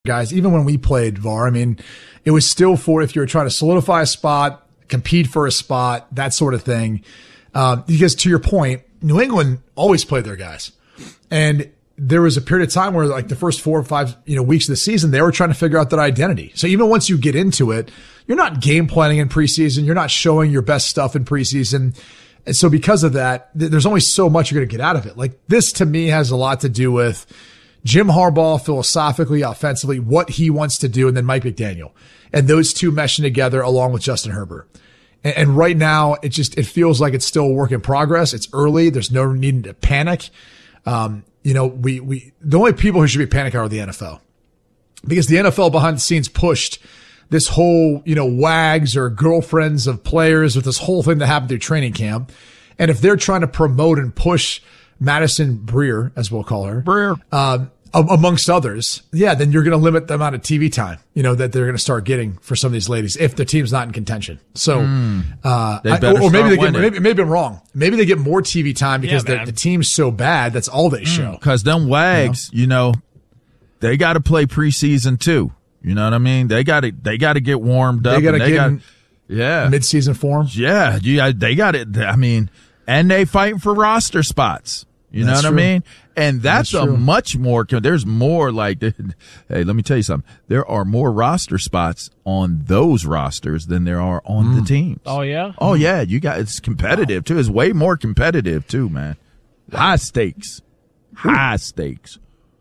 guys, even when we played VAR, I mean, it was still for if you were trying to solidify a spot, compete for a spot, that sort of thing. Because to your point, New England always played their guys. And there was a period of time where like the first 4 or 5, weeks of the season, they were trying to figure out their identity. So even once you get into it, you're not game planning in preseason. You're not showing your best stuff in preseason. And so because of that, there's only so much you're going to get out of it. Like this to me has a lot to do with Jim Harbaugh philosophically, offensively, what he wants to do, and then Mike McDaniel. And those two meshing together along with Justin Herbert. And right now, it feels like it's still a work in progress. It's early. There's no need to panic. The only people who should be panicking are the NFL. Because the NFL behind the scenes pushed this whole, wags or girlfriends of players with this whole thing that happened through training camp. And if they're trying to promote and push Madison Breer, as we'll call her, amongst others, then you're going to limit the amount of TV time, that they're going to start getting for some of these ladies if the team's not in contention. So, maybe I'm wrong. Maybe they get more TV time because the team's so bad. That's all they show. Because them wags, they got to play preseason too. You know what I mean? They got to get warmed up. They got to get in mid-season form. Yeah, they got it. I mean, and they fighting for roster spots. You know what I mean? And that's a much more, there's more like, hey, let me tell you something. There are more roster spots on those rosters than there are on the teams. Oh, yeah? Oh, yeah. It's competitive, too. It's way more competitive, too, man. High stakes. High stakes.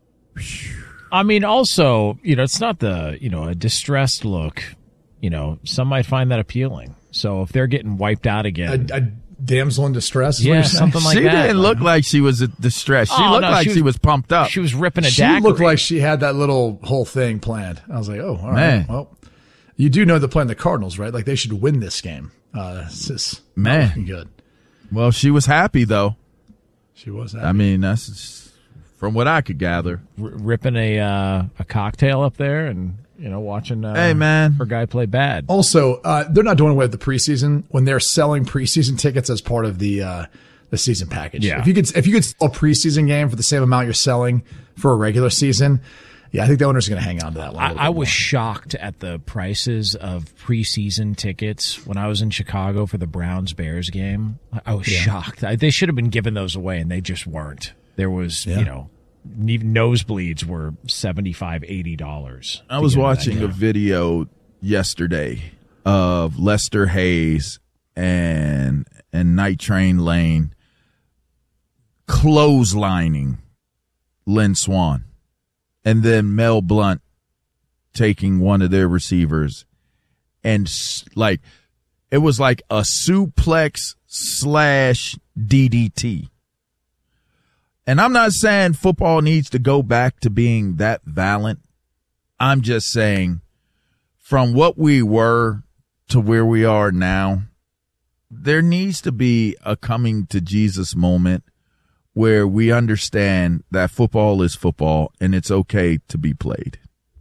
I mean, also, it's not a distressed look. Some might find that appealing. So if they're getting wiped out again. Damsel in distress? Yeah, something like that. She didn't look like she was distressed. She looked like she was pumped up. She was ripping a daiquiri. She looked like she had that little whole thing planned. I was like, oh, all right. Well, you do know they're playing the Cardinals, right? Like, they should win this game. This is not looking good. Well, she was happy, though. She was happy. I mean, that's from what I could gather. Ripping a cocktail up there and... watching hey, man, her guy play bad. Also, they're not doing away with the preseason when they're selling preseason tickets as part of the season package. Yeah. If you could sell a preseason game for the same amount you're selling for a regular season, I think the owner's going to hang on to that one. I was shocked at the prices of preseason tickets when I was in Chicago for the Browns-Bears game. I was shocked. They should have been giving those away, and they just weren't. There was, even nosebleeds were $75, $80. I was watching a video yesterday of Lester Hayes and Night Train Lane clotheslining Lynn Swann, and then Mel Blount taking one of their receivers, and it was like a suplex / DDT. And I'm not saying football needs to go back to being that violent. I'm just saying from what we were to where we are now, there needs to be a coming to Jesus moment where we understand that football is football and it's okay to be played.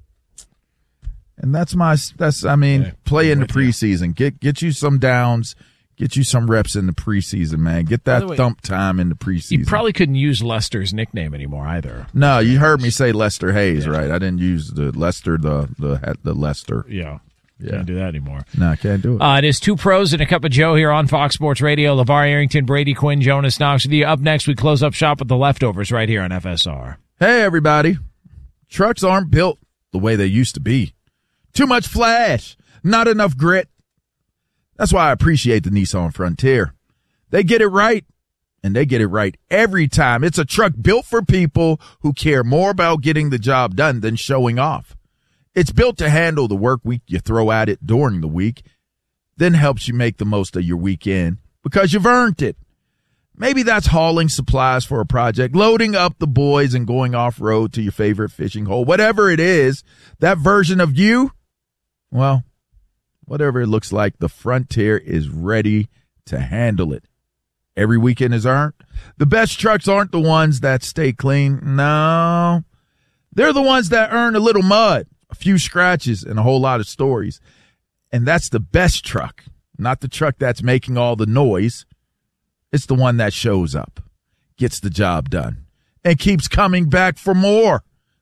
And play in the preseason. Get you some downs. Get you some reps in the preseason, man. Get that thump time in the preseason. You probably couldn't use Lester's nickname anymore either. No, you heard me say Lester Hayes, right? I didn't use the Lester, the Lester. Yeah. Can't do that anymore. No, I can't do it. It is Two Pros and a Cup of Joe here on Fox Sports Radio. LeVar Arrington, Brady Quinn, Jonas Knox with you. Up next, we close up shop with the leftovers right here on FSR. Hey, everybody. Trucks aren't built the way they used to be. Too much flash, not enough grit. That's why I appreciate the Nissan Frontier. They get it right, and they get it right every time. It's a truck built for people who care more about getting the job done than showing off. It's built to handle the work week you throw at it during the week, then helps you make the most of your weekend because you've earned it. Maybe that's hauling supplies for a project, loading up the boys and going off-road to your favorite fishing hole. Whatever it is, that version of you, well, whatever it looks like, the Frontier is ready to handle it. Every weekend is earned. The best trucks aren't the ones that stay clean. No, they're the ones that earn a little mud, a few scratches, and a whole lot of stories. And that's the best truck, not the truck that's making all the noise. It's the one that shows up, gets the job done, and keeps coming back for more.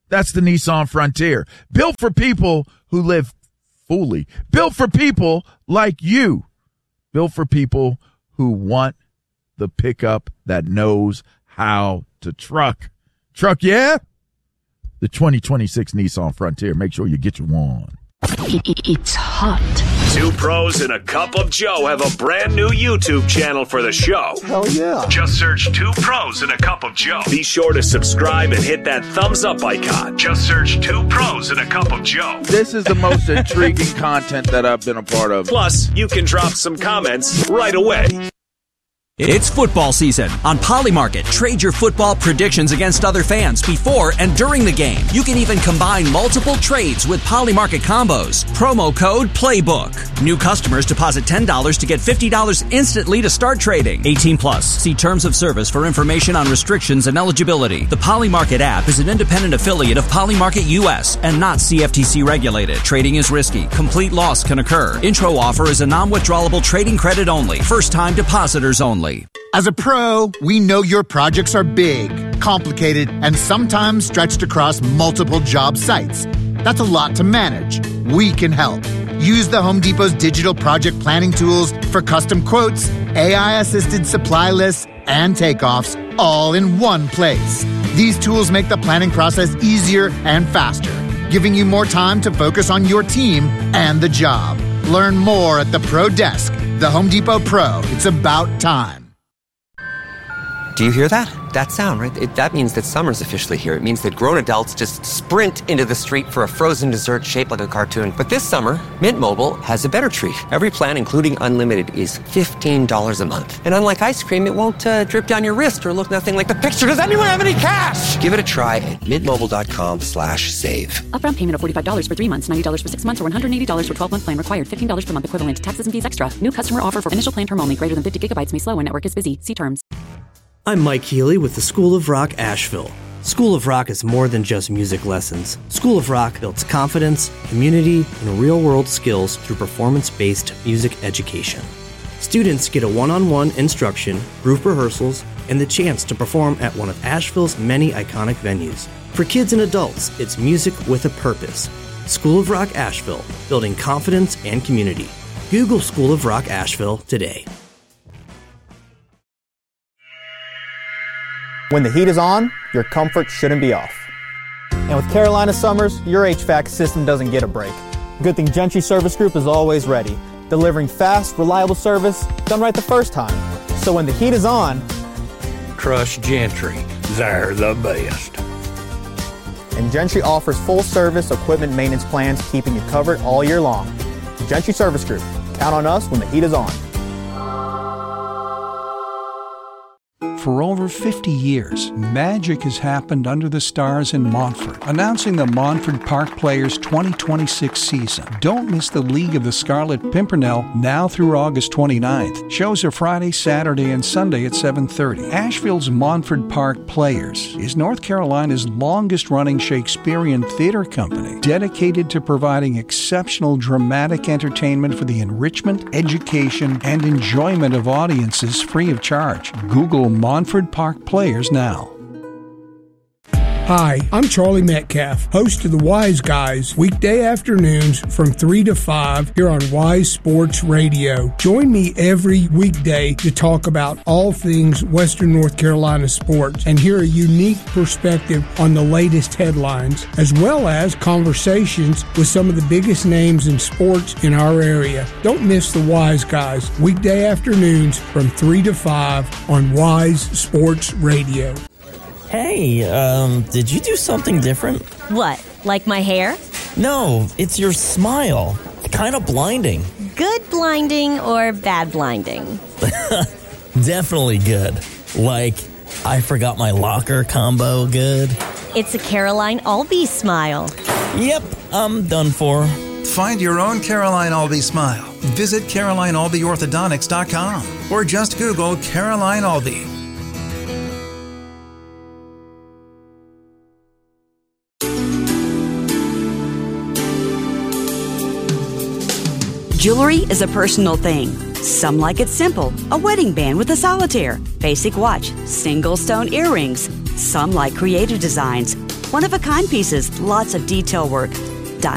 That's the Nissan Frontier. Built for people who live fully. Built for people like you. Built for people who want the pickup that knows how to truck. Truck, yeah? The 2026 Nissan Frontier. Make sure you get your one. It's hot. Two pros and a cup of Joe have a brand new YouTube channel for the show. Hell yeah. Just search Two Pros and a Cup of Joe. Be sure to subscribe and hit that thumbs up icon. Just search Two Pros and a Cup of Joe. This is the most intriguing content that I've been a part of. Plus, you can drop some comments right away. It's football season. On Polymarket, trade your football predictions against other fans before and during the game. You can even combine multiple trades with Polymarket combos. Promo code PLAYBOOK. New customers deposit $10 to get $50 instantly to start trading. 18 plus. See terms of service for information on restrictions and eligibility. The Polymarket app is an independent affiliate of Polymarket US and not CFTC regulated. Trading is risky. Complete loss can occur. Intro offer is a non-withdrawable trading credit only. First-time depositors only. As a pro, we know your projects are big, complicated, and sometimes stretched across multiple job sites. That's a lot to manage. We can help. Use the Home Depot's digital project planning tools for custom quotes, AI-assisted supply lists, and takeoffs all in one place. These tools make the planning process easier and faster, giving you more time to focus on your team and the job. Learn more at the Pro Desk. The Home Depot Pro. It's about time. Do you hear that? That sound, right? That means that summer's officially here. It means that grown adults just sprint into the street for a frozen dessert shaped like a cartoon. But this summer, Mint Mobile has a better treat. Every plan, including unlimited, is $15 a month. And unlike ice cream, it won't drip down your wrist or look nothing like the picture. Does anyone have any cash? Give it a try at mintmobile.com/save. Upfront payment of $45 for 3 months, $90 for 6 months, or $180 for 12-month plan required. $15 per month equivalent to taxes and fees extra. New customer offer for initial plan term only. Greater than 50 gigabytes may slow when network is busy. See terms. I'm Mike Healy with the School of Rock Asheville. School of Rock is more than just music lessons. School of Rock builds confidence, community, and real-world skills through performance-based music education. Students get a one-on-one instruction, group rehearsals, and the chance to perform at one of Asheville's many iconic venues. For kids and adults, it's music with a purpose. School of Rock Asheville, building confidence and community. Google School of Rock Asheville today. When the heat is on, your comfort shouldn't be off. And with Carolina Summers, your HVAC system doesn't get a break. Good thing Gentry Service Group is always ready, delivering fast, reliable service done right the first time. So when the heat is on, trust Gentry. They're the best. And Gentry offers full service equipment maintenance plans, keeping you covered all year long. Gentry Service Group. Count on us when the heat is on. For over 50 years, magic has happened under the stars in Montford, announcing the Montford Park Players 2026 season. Don't miss the League of the Scarlet Pimpernel now through August 29th. Shows are Friday, Saturday, and Sunday at 7:30. Asheville's Montford Park Players is North Carolina's longest-running Shakespearean theater company, dedicated to providing exceptional dramatic entertainment for the enrichment, education, and enjoyment of audiences free of charge. Google Montford Park Players now. Hi, I'm Charlie Metcalf, host of the Wise Guys, weekday afternoons from 3 to 5 here on Wise Sports Radio. Join me every weekday to talk about all things Western North Carolina sports and hear a unique perspective on the latest headlines, as well as conversations with some of the biggest names in sports in our area. Don't miss the Wise Guys, weekday afternoons from 3 to 5 on Wise Sports Radio. Hey, did you do something different? What, like my hair? No, it's your smile. Kind of blinding. Good blinding or bad blinding? Definitely good. Like, I forgot my locker combo good. It's a Caroline Albee smile. Yep, I'm done for. Find your own Caroline Albee smile. Visit CarolineAlbeeOrthodontics.com or just Google Caroline Albee. Jewelry is a personal thing. Some like it simple, a wedding band with a solitaire, basic watch, single stone earrings. Some like creative designs, one-of-a-kind pieces, lots of detail work.